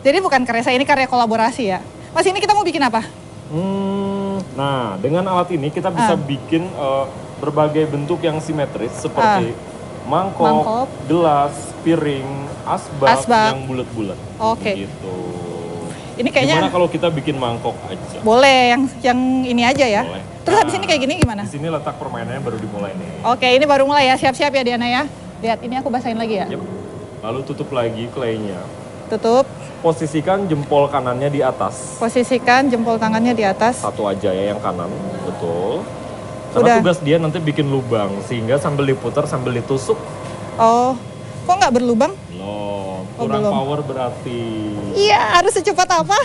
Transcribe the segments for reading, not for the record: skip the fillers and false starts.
Jadi bukan karya saya, ini karya kolaborasi ya. Mas, ini kita mau bikin apa? Nah, dengan alat ini kita bisa bikin berbagai bentuk yang simetris seperti mangkok, gelas, piring, asbak yang bulat-bulat. Oke. Gitu. Ini kayaknya. Gimana kalau kita bikin mangkok aja? Boleh, yang ini aja ya. Boleh. Terus habis ini kayak gini gimana? Di sini letak permainannya baru dimulai nih. Oke, ini baru mulai ya. Siap-siap ya Diana ya. Lihat, ini aku basahin lagi ya. Yep. Lalu tutup lagi claynya. Tutup. Posisikan jempol kanannya di atas. Posisikan jempol tangannya di atas. Satu aja ya yang kanan, betul. Karena tugas dia nanti bikin lubang, sehingga sambil diputar sambil ditusuk. Oh, kok nggak berlubang? Loh, kurang power berarti. Iya, harus secepat apa?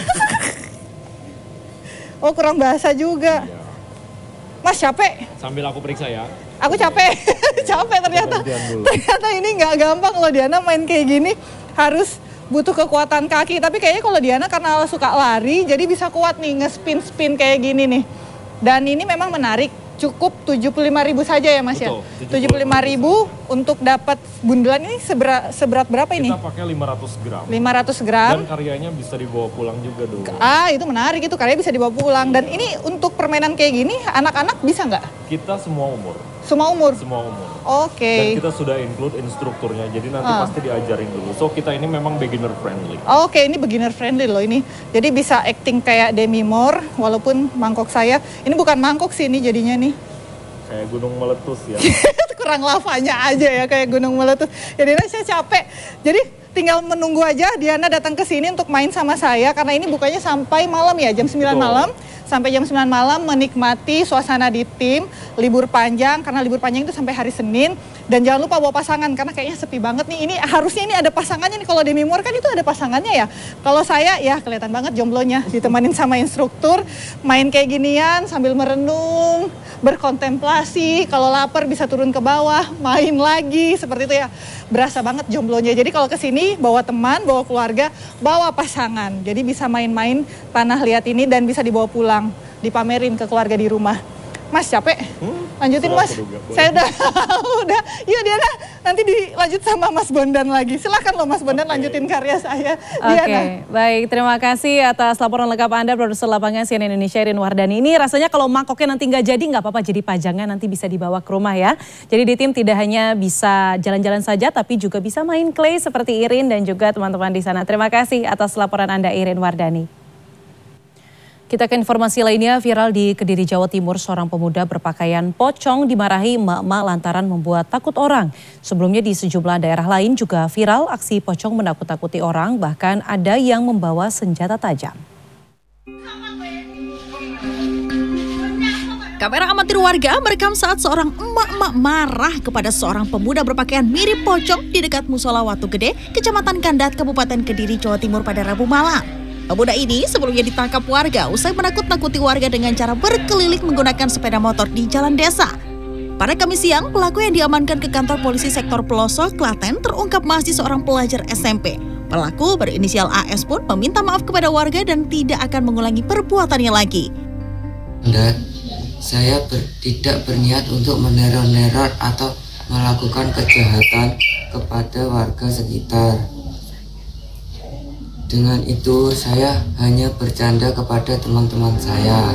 Oh, kurang bahasa juga. Iya. Mas, capek? Sambil aku periksa ya. Aku capek. Capek ternyata. Ternyata ini nggak gampang loh Diana main kayak gini. Harus butuh kekuatan kaki. Tapi kayaknya kalau Diana karena suka lari, jadi bisa kuat nih nge-spin kayak gini nih. Dan ini memang menarik. Cukup 75.000 saja ya Mas. Betul, ya? 75.000 untuk dapat bundelan ini seberat berapa ini? Kita pakai 500 gram. 500 gram. Dan karyanya bisa dibawa pulang juga dong. Itu menarik, itu karyanya bisa dibawa pulang. Dan ini untuk permainan kayak gini, anak-anak bisa nggak? Kita semua umur. Semua umur? Semua umur. Oke. Dan kita sudah include instrukturnya, jadi nanti pasti diajarin dulu. So kita ini memang beginner friendly. Oke, ini beginner friendly loh ini. Jadi bisa acting kayak Demi Moore, walaupun mangkok saya. Ini bukan mangkok sih ini jadinya nih. Kayak gunung meletus ya. Kurang lavanya aja ya kayak gunung meletus. Ya Diana, saya capek. Jadi tinggal menunggu aja Diana datang ke sini untuk main sama saya. Karena ini bukanya sampai malam ya, jam 9 malam. Sampai jam 9 malam menikmati suasana di tim, libur panjang, karena libur panjang itu sampai hari Senin. Dan jangan lupa bawa pasangan, karena kayaknya sepi banget nih. Ini harusnya ini ada pasangannya nih, kalau Demi Moore kan itu ada pasangannya ya. Kalau saya ya kelihatan banget jomblonya, ditemanin sama instruktur, main kayak ginian sambil merenung, berkontemplasi, kalau lapar bisa turun ke bawah, main lagi, seperti itu ya. Berasa banget jomblonya. Jadi kalau kesini bawa teman, bawa keluarga, bawa pasangan. Jadi bisa main-main tanah liat ini dan bisa dibawa pulang, dipamerin ke keluarga di rumah. Mas, capek? Lanjutin Mas. Saya udah. Yuk Diana, nanti dilanjut sama Mas Bondan lagi. Silakan loh Mas Bondan lanjutin karya saya. Oke, baik. Terima kasih atas laporan lengkap Anda, produser lapangan CNN Indonesia Irin Wardani. Ini rasanya kalau mangkoknya nanti nggak jadi nggak apa-apa, jadi pajangan nanti bisa dibawa ke rumah ya. Jadi di tim tidak hanya bisa jalan-jalan saja, tapi juga bisa main clay seperti Irin dan juga teman-teman di sana. Terima kasih atas laporan Anda, Irin Wardani. Kita ke informasi lainnya, viral di Kediri, Jawa Timur, seorang pemuda berpakaian pocong dimarahi emak-emak lantaran membuat takut orang. Sebelumnya di sejumlah daerah lain juga viral aksi pocong menakut-takuti orang, bahkan ada yang membawa senjata tajam. Kamera amatir warga merekam saat seorang emak-emak marah kepada seorang pemuda berpakaian mirip pocong di dekat Musola Watu Gede, Kecamatan Kandat, Kabupaten Kediri, Jawa Timur pada Rabu malam. Pemuda ini sebelumnya ditangkap warga usai menakut-nakuti warga dengan cara berkeliling menggunakan sepeda motor di jalan desa. Pada Kamis siang, pelaku yang diamankan ke kantor polisi sektor Pelosok, Klaten terungkap masih seorang pelajar SMP. Pelaku berinisial AS pun meminta maaf kepada warga dan tidak akan mengulangi perbuatannya lagi. Saya tidak berniat untuk meneror-neror atau melakukan kejahatan kepada warga sekitar. Dengan itu saya hanya bercanda kepada teman-teman saya.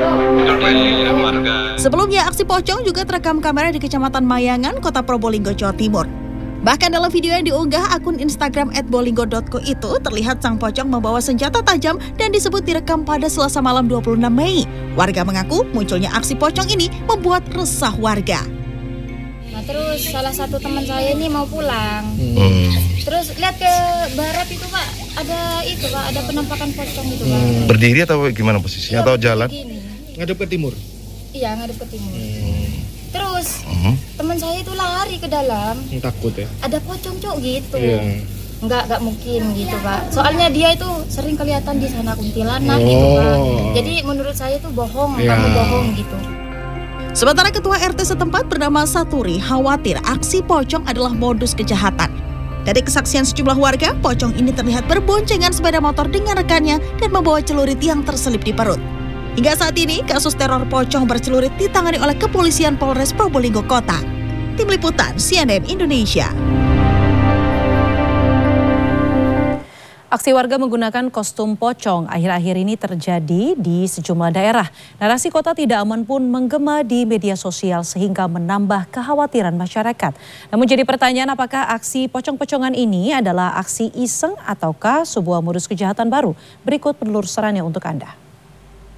Sebelumnya aksi pocong juga terekam kamera di Kecamatan Mayangan, Kota Probolinggo, Jawa Timur. Bahkan dalam video yang diunggah akun Instagram @bolinggo.co itu terlihat sang pocong membawa senjata tajam dan disebut direkam pada Selasa malam 26 Mei. Warga mengaku munculnya aksi pocong ini membuat resah warga. Nah terus salah satu teman saya ini mau pulang. Terus lihat ke barat itu Pak, ada penampakan pocong itu Pak. Berdiri atau gimana posisinya, atau jalan? Ngadep ke timur? Iya, ngadep ke timur. Terus teman saya itu lari ke dalam. Takut ya? Ada pocong Cok gitu. Enggak mungkin gitu Pak. Soalnya dia itu sering kelihatan di sana kuntilanak gitu Pak. Jadi menurut saya itu bohong, kamu bohong gitu. Sementara Ketua RT setempat bernama Saturi khawatir aksi pocong adalah modus kejahatan. Dari kesaksian sejumlah warga, pocong ini terlihat berboncengan sepeda motor dengan rekannya dan membawa celurit yang terselip di perut. Hingga saat ini, kasus teror pocong bercelurit ditangani oleh Kepolisian Polres Probolinggo Kota. Tim Liputan CNN Indonesia. Aksi warga menggunakan kostum pocong akhir-akhir ini terjadi di sejumlah daerah. Narasi kota tidak aman pun menggema di media sosial sehingga menambah kekhawatiran masyarakat. Namun jadi pertanyaan, apakah aksi pocong-pocongan ini adalah aksi iseng ataukah sebuah modus kejahatan baru? Berikut penelusurannya untuk Anda.